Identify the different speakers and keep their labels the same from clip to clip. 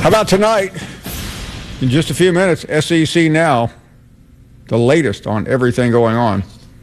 Speaker 1: How about tonight? In just a few minutes, SEC Now, the latest on everything going on.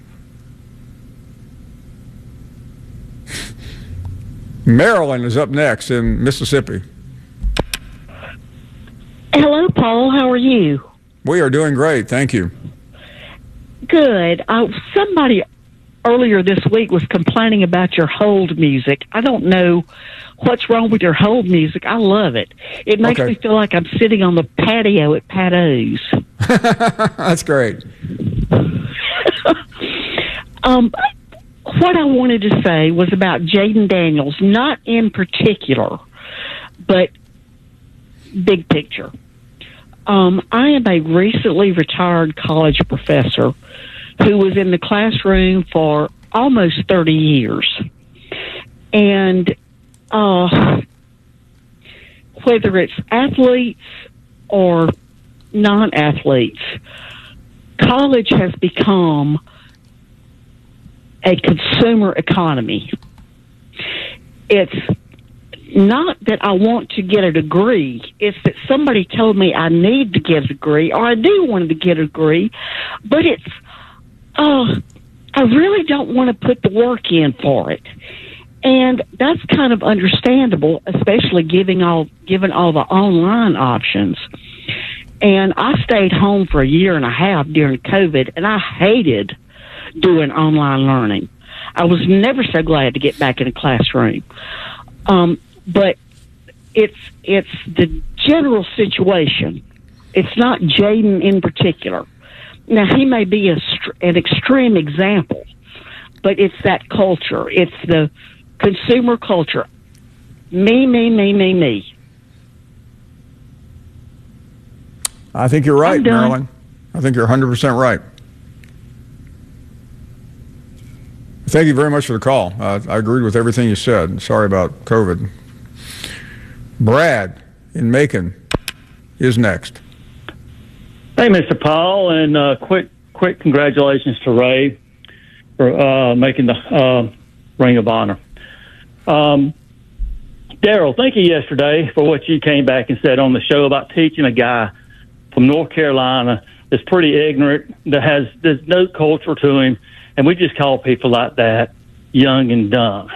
Speaker 1: Maryland is up next in Mississippi.
Speaker 2: Hello, Paul. How are you?
Speaker 1: We are doing great. Thank you.
Speaker 2: Good. Somebody earlier this week was complaining about your hold music. I don't know what's wrong with your hold music. I love it. It makes me feel like I'm sitting on the patio at Pat O's.
Speaker 1: That's great.
Speaker 2: What I wanted to say was about Jaden Daniels, not in particular, but big picture. I am a recently retired college professor who was in the classroom for almost 30 years. And whether it's athletes or non-athletes, college has become a consumer economy. It's not that I want to get a degree. It's that somebody told me I need to get a degree, or I do want to get a degree, but it's, I really don't want to put the work in for it. And that's kind of understandable, especially given all the online options. And I stayed home for a year and a half during COVID, and I hated doing online learning. I was never so glad to get back in a classroom. But it's the general situation. It's not Jaden in particular. Now, he may be an extreme example, but it's that culture. It's the consumer culture. Me, me, me, me, me.
Speaker 1: I think you're right, Marilyn. I think you're 100% right. Thank you very much for the call. I agreed with everything you said. Sorry about COVID. Brad in Macon is next.
Speaker 3: Hey, Mr. Paul, and quick congratulations to Ray for making the Ring of Honor. Daryl, thank you yesterday for what you came back and said on the show about teaching a guy from North Carolina that's pretty ignorant, there's no culture to him, and we just call people like that young and dumb.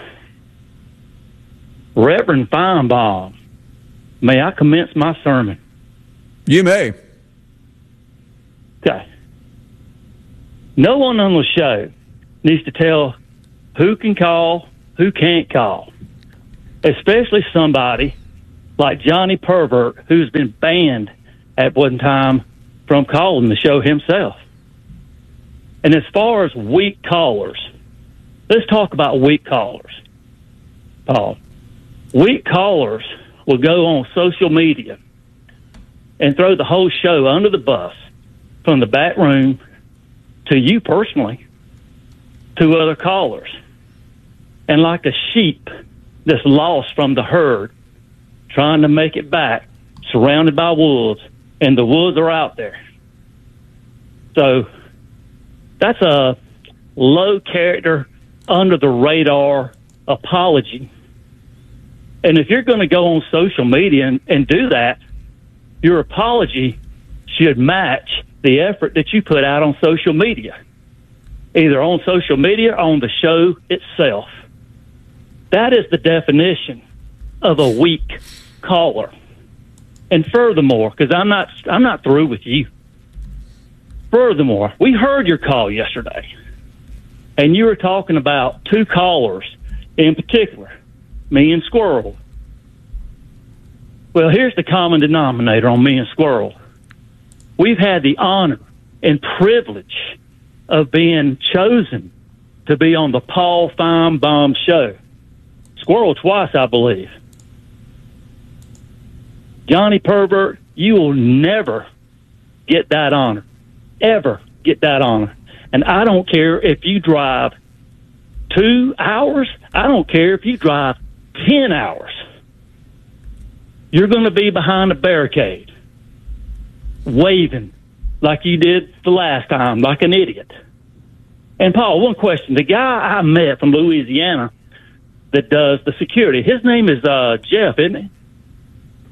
Speaker 3: Reverend Feinbaum, may I commence my sermon?
Speaker 1: You may.
Speaker 3: Okay. No one on the show needs to tell who can call, who can't call, especially somebody like Johnny Pervert, who's been banned at one time from calling the show himself. And as far as weak callers, let's talk about weak callers, Paul. Weak callers will go on social media and throw the whole show under the bus, from the back room to you personally to other callers. And like a sheep that's lost from the herd, trying to make it back, surrounded by wolves, and the wolves are out there. So that's a low character, under the radar apology. And if you're going to go on social media and do that, your apology should match the effort that you put out on social media, either on social media or on the show itself. That is the definition of a weak caller. And furthermore, because I'm not through with you. Furthermore, we heard your call yesterday, and you were talking about two callers in particular, me and Squirrel. Well, here's the common denominator on me and Squirrel. We've had the honor and privilege of being chosen to be on the Paul Feinbaum show. Squirrel twice, I believe. Johnny Pervert, you will never get that honor. Ever get that honor. And I don't care if you drive 2 hours. I don't care if you drive 10 hours. You're going to be behind a barricade, waving like you did the last time, like an idiot. And, Paul, one question. The guy I met from Louisiana that does the security, his name is Jeff, isn't he?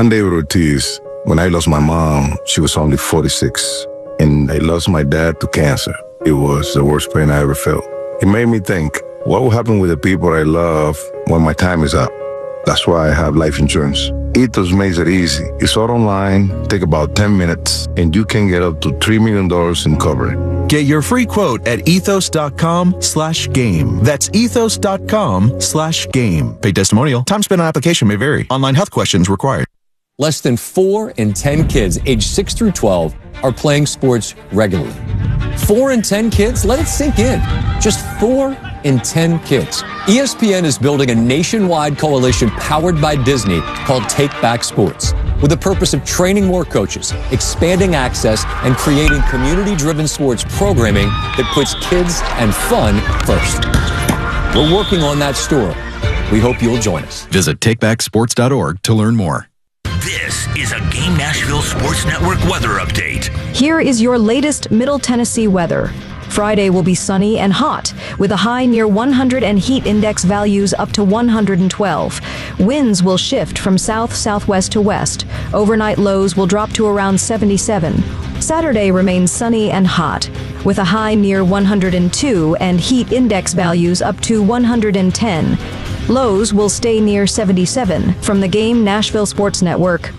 Speaker 4: I'm David Ortiz. When I lost my mom, she was only 46. And I lost my dad to cancer. It was the worst pain I ever felt. It made me think, what will happen with the people I love when my time is up? That's why I have life insurance. Ethos makes it easy. It's all online, take about 10 minutes, and you can get up to $3 million in coverage.
Speaker 5: Get your free quote at ethos.com/game. That's ethos.com/game. Paid testimonial. Time spent on application may vary. Online health questions required.
Speaker 6: Less than 4 in 10 kids aged 6 through 12 are playing sports regularly. 4 in 10 kids? Let it sink in. Just 4 in 10 kids. ESPN is building a nationwide coalition powered by Disney called Take Back Sports, with the purpose of training more coaches, expanding access, and creating community-driven sports programming that puts kids and fun first. We're working on that story. We hope you'll join us.
Speaker 5: Visit takebacksports.org to learn more.
Speaker 7: This is a Game Nashville Sports Network weather update.
Speaker 8: Here is your latest Middle Tennessee weather. Friday will be sunny and hot, with a high near 100 and heat index values up to 112. Winds will shift from south-southwest to west. Overnight lows will drop to around 77. Saturday remains sunny and hot, with a high near 102 and heat index values up to 110. Lows will stay near 77. From the Game Nashville Sports Network,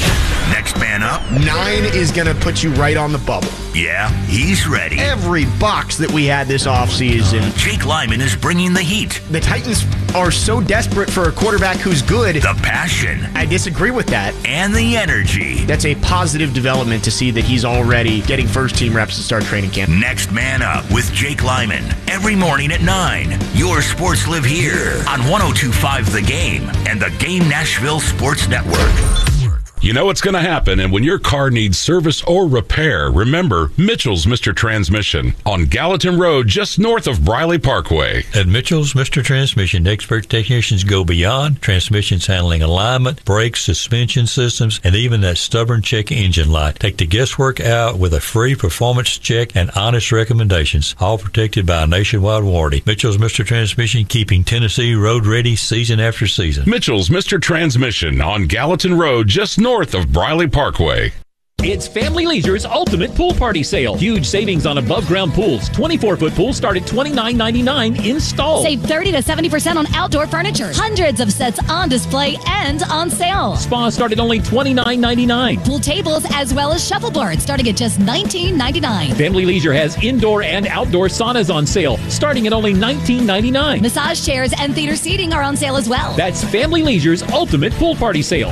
Speaker 7: Next man up.
Speaker 9: 9 is going to put you right on the bubble.
Speaker 7: Yeah, he's ready.
Speaker 9: Every box that we had this offseason.
Speaker 7: Jake Lyman is bringing the heat.
Speaker 9: The Titans are so desperate for a quarterback who's good.
Speaker 7: The passion.
Speaker 9: I disagree with that.
Speaker 7: And the energy.
Speaker 9: That's a positive development to see that he's already getting first-team reps to start training camp.
Speaker 7: Next man up with Jake Lyman. Every morning at 9. Your sports live here on 102.5 The Game and the Game Nashville Sports Network.
Speaker 10: You know what's going to happen, and when your car needs service or repair, remember Mitchell's Mr. Transmission on Gallatin Road, just north of Briley Parkway.
Speaker 11: At Mitchell's Mr. Transmission, expert technicians go beyond transmissions handling alignment, brakes, suspension systems, and even that stubborn check engine light. Take the guesswork out with a free performance check and honest recommendations, all protected by a nationwide warranty. Mitchell's Mr. Transmission, keeping Tennessee road ready season after season.
Speaker 10: Mitchell's Mr. Transmission on Gallatin Road, just north of Briley Parkway.
Speaker 12: It's Family Leisure's ultimate pool party sale. Huge savings on above-ground pools. 24-foot pools start at $29.99 installed.
Speaker 13: Save 30 to 70% on outdoor furniture. Hundreds of sets on display and on sale.
Speaker 12: Spas start at only $29.99.
Speaker 13: Pool tables as well as shuffleboards starting at just $19.99.
Speaker 12: Family Leisure has indoor and outdoor saunas on sale starting at only $19.99.
Speaker 13: Massage chairs and theater seating are on sale as well.
Speaker 12: That's Family Leisure's ultimate pool party sale.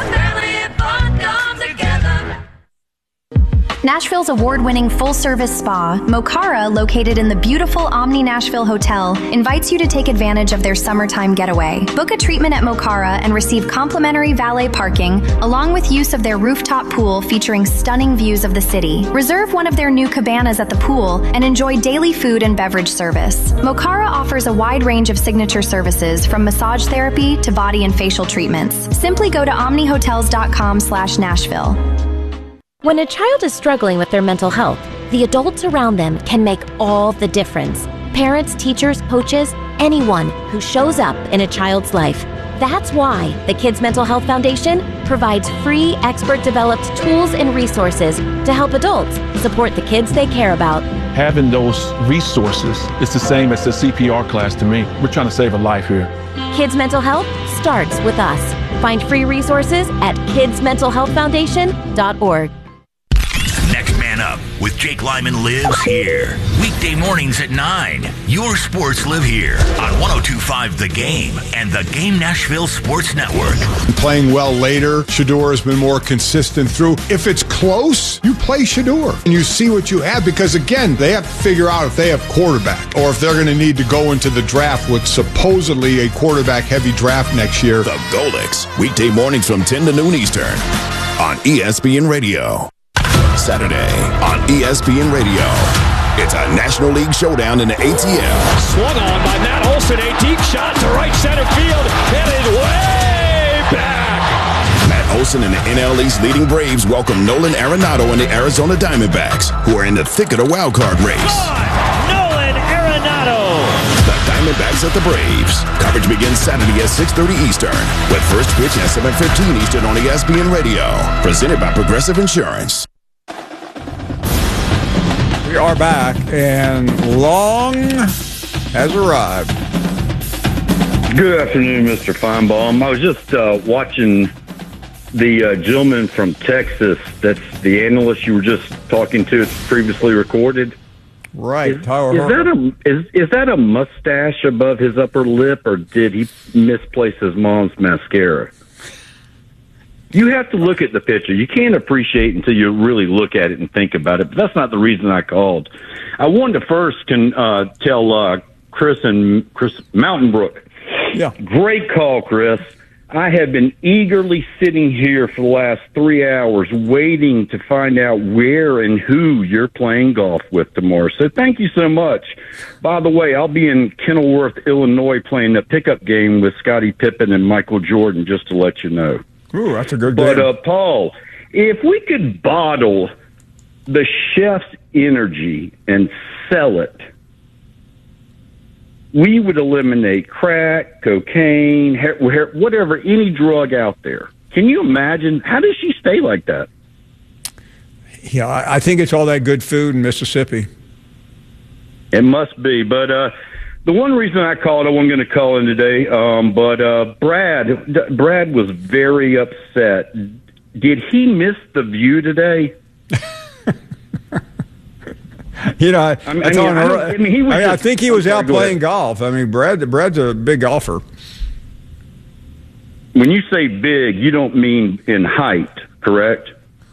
Speaker 14: Nashville's award-winning full-service spa, Mokara, located in the beautiful Omni Nashville Hotel, invites you to take advantage of their summertime getaway. Book a treatment at Mokara and receive complimentary valet parking, along with use of their rooftop pool featuring stunning views of the city. Reserve one of their new cabanas at the pool and enjoy daily food and beverage service. Mokara offers a wide range of signature services, from massage therapy to body and facial treatments. Simply go to omnihotels.com/Nashville.
Speaker 15: When a child is struggling with their mental health, the adults around them can make all the difference. Parents, teachers, coaches, anyone who shows up in a child's life. That's why the Kids Mental Health Foundation provides free, expert-developed tools and resources to help adults support the kids they care about.
Speaker 16: Having those resources is the same as the CPR class to me. We're trying to save a life here.
Speaker 15: Kids Mental Health starts with us. Find free resources at kidsmentalhealthfoundation.org.
Speaker 7: Next man up with Jake Lyman lives here. Weekday mornings at 9. Your sports live here on 102.5 The Game and the Game Nashville Sports Network.
Speaker 17: Playing well later, Shedeur has been more consistent through. If it's close, you play Shedeur and you see what you have, because again, they have to figure out if they have quarterback or if they're going to need to go into the draft with supposedly a quarterback-heavy draft next year.
Speaker 18: The Golix, weekday mornings from 10 to noon Eastern on ESPN Radio. Saturday on ESPN Radio. It's a National League showdown in the ATL.
Speaker 19: Swung on by Matt Olson, a deep shot to right center field, headed way back.
Speaker 18: Matt Olson and the NL East leading Braves welcome Nolan Arenado and the Arizona Diamondbacks, who are in the thick of the wild card race.
Speaker 19: Nolan Arenado.
Speaker 18: The Diamondbacks at the Braves. Coverage begins Saturday at 6:30 Eastern with first pitch at 7:15 Eastern on ESPN Radio. Presented by Progressive Insurance.
Speaker 1: We are back, and Long has arrived.
Speaker 20: Good afternoon, Mr. Feinbaum. I was just watching the gentleman from Texas. That's the analyst you were just talking to. It's previously recorded.
Speaker 1: Right,
Speaker 20: Is that a mustache above his upper lip, or did he misplace his mom's mascara? You have to look at the picture. You can't appreciate until you really look at it and think about it. But that's not the reason I called. I wanted to first tell Chris Mountain Brook.
Speaker 1: Yeah.
Speaker 20: Great call, Chris. I have been eagerly sitting here for the last 3 hours waiting to find out where and who you're playing golf with tomorrow. So thank you so much. By the way, I'll be in Kenilworth, Illinois, playing a pickup game with Scottie Pippen and Michael Jordan, just to let you know.
Speaker 1: Ooh, that's a good game.
Speaker 20: But, Paul, if we could bottle the chef's energy and sell it, we would eliminate crack, cocaine, whatever, any drug out there. Can you imagine? How does she stay like that?
Speaker 1: Yeah, I think it's all that good food in Mississippi.
Speaker 20: It must be. But the one reason I called, I wasn't going to call in today, but Brad was very upset. Did he miss the view today?
Speaker 1: You know, I think he was out playing golf. I mean, Brad's a big golfer.
Speaker 20: When you say big, you don't mean in height, correct?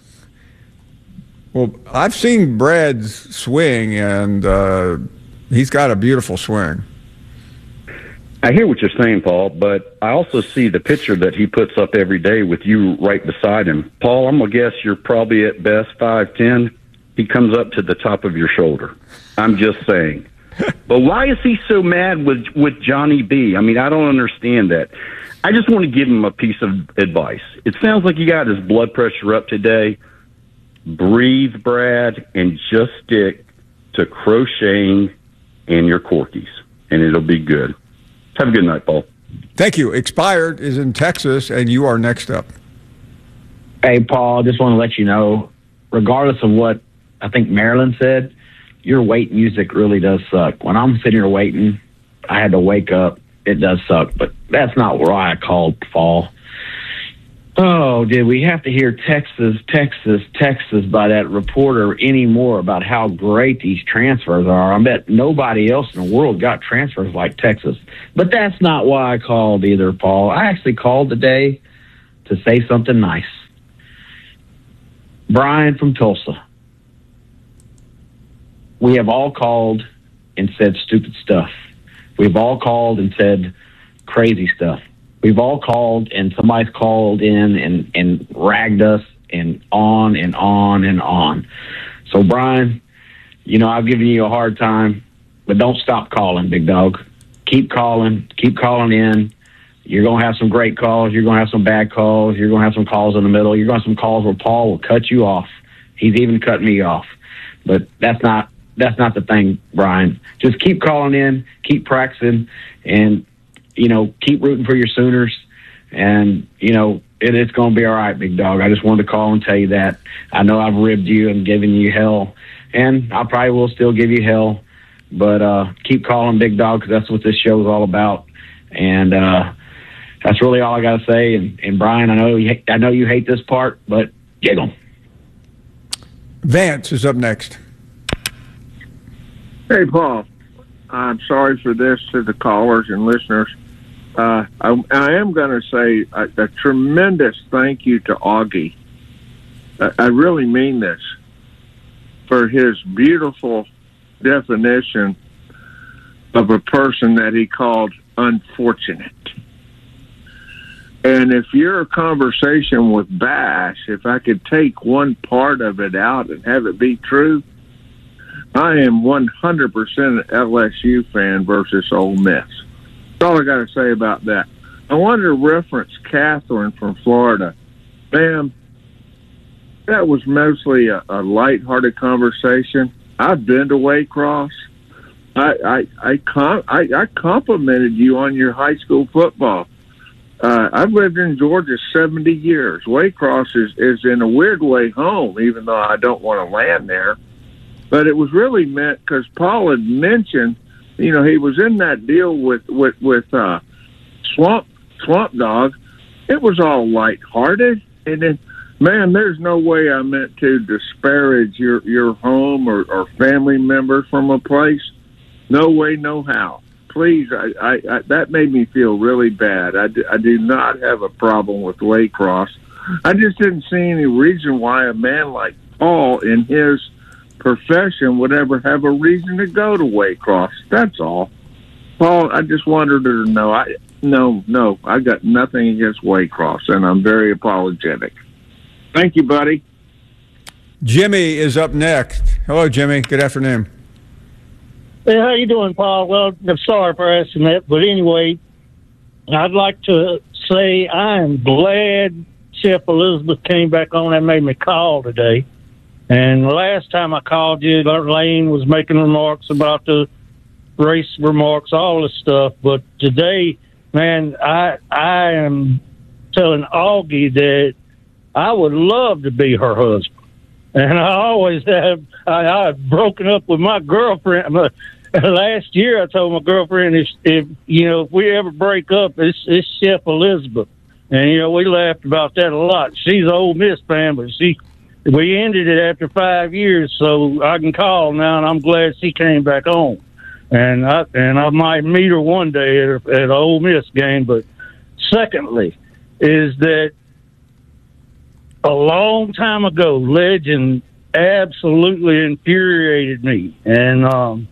Speaker 1: Well, I've seen Brad's swing, and he's got a beautiful swing.
Speaker 20: I hear what you're saying, Paul, but I also see the picture that he puts up every day with you right beside him. Paul, I'm going to guess you're probably at best 5'10". He comes up to the top of your shoulder. I'm just saying. But why is he so mad with Johnny B? I mean, I don't understand that. I just want to give him a piece of advice. It sounds like he got his blood pressure up today. Breathe, Brad, and just stick to crocheting and your corkies, and it'll be good. Have a good night, Paul.
Speaker 1: Thank you. Expired is in Texas, and you are next up.
Speaker 21: Hey, Paul, I just want to let you know, regardless of what I think Marilyn said, your wait music really does suck. When I'm sitting here waiting, I had to wake up. It does suck, but that's not why I called, Paul. Oh, did we have to hear Texas by that reporter anymore about how great these transfers are? I bet nobody else in the world got transfers like Texas. But that's not why I called either, Paul. I actually called today to say something nice. Brian from Tulsa. We have all called and said stupid stuff. We've all called and said crazy stuff. We've all called and somebody's called in and ragged us and on and on and on. So, Brian, you know, I've given you a hard time, but don't stop calling, big dog. Keep calling in. You're going to have some great calls. You're going to have some bad calls. You're going to have some calls in the middle. You're going to have some calls where Paul will cut you off. He's even cut me off. But that's not the thing, Brian. Just keep calling in, keep practicing, and, you know, keep rooting for your Sooners. And, you know, it's going to be all right, big dog. I just wanted to call and tell you that. I know I've ribbed you and given you hell, and I probably will still give you hell. But keep calling, big dog, because that's what this show is all about. And that's really all I got to say. And Brian, I know you hate this part, but giggle.
Speaker 1: Vance is up next.
Speaker 22: Hey, Paul. I'm sorry for this to the callers and listeners. I am going to say a tremendous thank you to Augie. I really mean this, for his beautiful definition of a person that he called unfortunate. And if your conversation with Bash, if I could take one part of it out and have it be true, I am 100% an LSU fan versus Ole Miss. That's all I got to say about that. I wanted to reference Catherine from Florida. Ma'am, that was mostly a lighthearted conversation. I've been to Waycross. I complimented you on your high school football. I've lived in Georgia 70 years. Waycross is in a weird way home, even though I don't want to land there. But it was really meant because Paul had mentioned, he was in that deal with Swamp Dog. It was all lighthearted, and then, man, there's no way I meant to disparage your home or family members from a place. No way, no how. Please, I that made me feel really bad. I do not have a problem with Waycross. I just didn't see any reason why a man like Paul in his profession would ever have a reason to go to Waycross. That's all. Paul, I just wanted her to know. I got nothing against Waycross, and I'm very apologetic. Thank you, buddy.
Speaker 1: Jimmy is up next. Hello, Jimmy. Good afternoon.
Speaker 2: Hey, how you doing, Paul? Well, I'm sorry for asking that, but anyway, I'd like to say I am glad Chef Elizabeth came back on and made me call today. And the last time I called you, Lane was making remarks about the race remarks, all this stuff. But today, man, I am telling Augie that I would love to be her husband. And I always have. I've broken up with my girlfriend. Last year, I told my girlfriend, if we ever break up, it's Chef Elizabeth. And, we laughed about that a lot. She's an Ole Miss fan, but we ended it after 5 years, so I can call now, and I'm glad she came back on. And I might meet her one day at an Ole Miss game. But secondly, is that a long time ago, Legend absolutely infuriated me. And,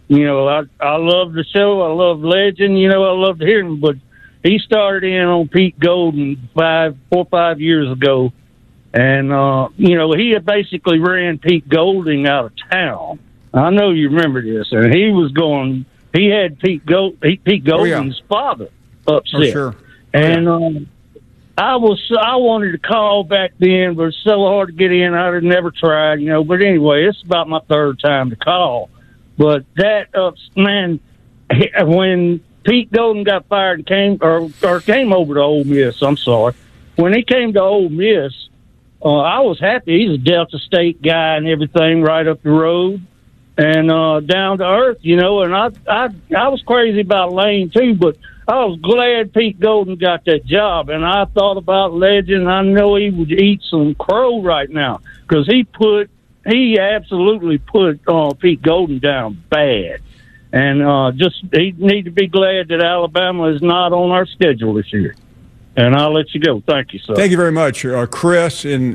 Speaker 2: I love the show. I love Legend. I love to hear him. But he started in on Pete Golden 4 or 5 years ago. And, he had basically ran Pete Golding out of town. I know you remember this. And he had Pete Golding's father upset.
Speaker 1: Oh, sure.
Speaker 2: And, I wanted to call back then, but it's so hard to get in. I'd never tried, But anyway, it's about my third time to call. But that man, when Pete Golden got fired and came over to Ole Miss, I'm sorry. When he came to Ole Miss, I was happy. He's a Delta State guy and everything, right up the road and down to earth, And I was crazy about Lane too, but I was glad Pete Golden got that job, and I thought about Legend. I know he would eat some crow right now because he absolutely put Pete Golden down bad, and he need to be glad that Alabama is not on our schedule this year. And I'll let you go. Thank you, sir.
Speaker 1: Thank you very much, Chris in